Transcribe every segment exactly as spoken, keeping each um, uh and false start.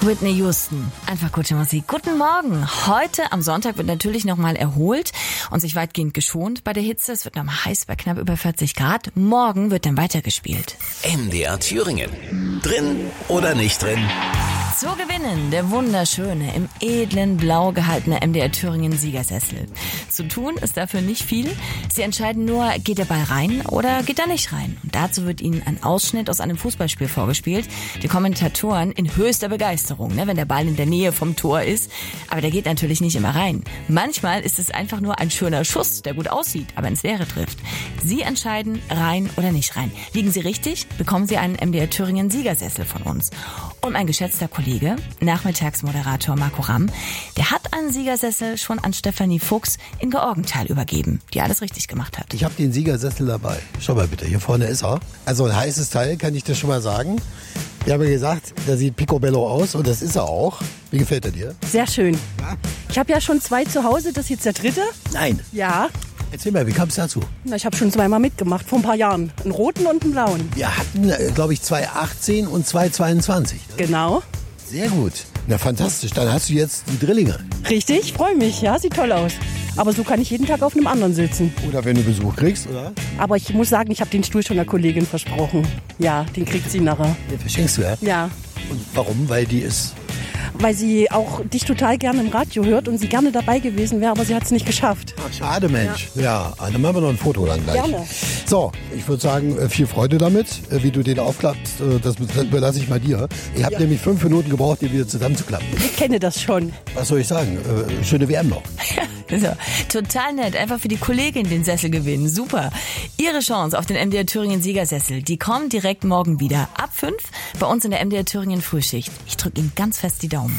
Whitney Houston. Einfach gute Musik. Guten Morgen. Heute am Sonntag wird natürlich nochmal erholt und sich weitgehend geschont bei der Hitze. Es wird nochmal heiß bei knapp über vierzig Grad. Morgen wird dann weitergespielt. M D R Thüringen. Drin oder nicht drin? Zu gewinnen der wunderschöne, im edlen Blau gehaltene M D R Thüringen Siegersessel. Zu tun ist dafür nicht viel. Sie entscheiden nur, geht der Ball rein oder geht er nicht rein. Und dazu wird Ihnen ein Ausschnitt aus einem Fußballspiel vorgespielt. Die Kommentatoren in höchster Begeisterung, ne, wenn der Ball in der Nähe vom Tor ist. Aber der geht natürlich nicht immer rein. Manchmal ist es einfach nur ein schöner Schuss, der gut aussieht, aber ins Leere trifft. Sie entscheiden, rein oder nicht rein. Liegen Sie richtig, bekommen Sie einen M D R Thüringen Siegersessel von uns. Und mein geschätzter Kollege, Nachmittagsmoderator Marco Ramm, der hat einen Siegersessel schon an Stefanie Fuchs in Georgenthal übergeben, die alles richtig gemacht hat. Ich habe den Siegersessel dabei. Schau mal bitte, hier vorne ist er. Also ein heißes Teil, kann ich dir schon mal sagen. Wir haben ja gesagt, der sieht picobello aus und das ist er auch. Wie gefällt er dir? Sehr schön. Ich habe ja schon zwei zu Hause, das ist jetzt der dritte. Nein. Ja. Erzähl mal, wie kam es dazu? Na, ich habe schon zweimal mitgemacht, vor ein paar Jahren. Einen roten und einen blauen. Wir hatten, glaube ich, zwanzig achtzehn und zwanzig zweiundzwanzig. Ne? Genau. Sehr gut. Na, fantastisch. Dann hast du jetzt die Drillinge. Richtig, freue mich. Ja, sieht toll aus. Aber so kann ich jeden Tag auf einem anderen sitzen. Oder wenn du Besuch kriegst, oder? Aber ich muss sagen, ich habe den Stuhl schon der Kollegin versprochen. Ja, den kriegt sie nachher. Den verschenkst du, ja? Ja. Und warum? Weil die ist... Weil sie auch dich total gerne im Radio hört und sie gerne dabei gewesen wäre, aber sie hat es nicht geschafft. Ach, schade, Mensch. Ja. ja, dann machen wir noch ein Foto dann gleich. Gerne. So, ich würde sagen, viel Freude damit, wie du den aufklappst. Das überlasse ich mal dir. Ihr habt ja. nämlich fünf Minuten gebraucht, den wieder zusammenzuklappen. Ich kenne das schon. Was soll ich sagen? Schöne W M noch. So, total nett. Einfach für die Kollegin den Sessel gewinnen. Super. Ihre Chance auf den M D R Thüringen Siegersessel, die kommt direkt morgen wieder. Ab fünf bei uns in der M D R Thüringen Frühschicht. Ich drücke Ihnen ganz fest die Daumen.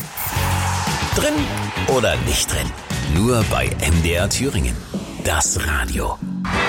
Drin oder nicht drin? Nur bei M D R Thüringen. Das Radio.